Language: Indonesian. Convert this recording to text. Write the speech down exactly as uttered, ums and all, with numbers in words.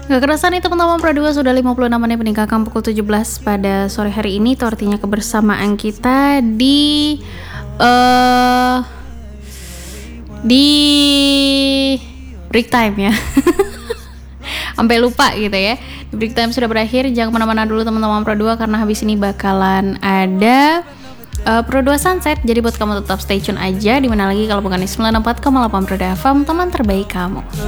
Gak kerasa nih teman-teman, Pro dua sudah lima puluh enam menit meninggalkan pukul tujuh belas pada sore hari ini. Itu artinya kebersamaan kita di uh, di break time ya. Sampai lupa gitu ya. Di break time sudah berakhir. Jangan kemana-mana dulu teman-teman Pro dua, karena habis ini bakalan ada uh, Pro dua Sunset. Jadi buat kamu tetap stay tune aja. Dimana lagi kalau bukan di sembilan puluh empat koma delapan Pro dua F M, teman terbaik kamu.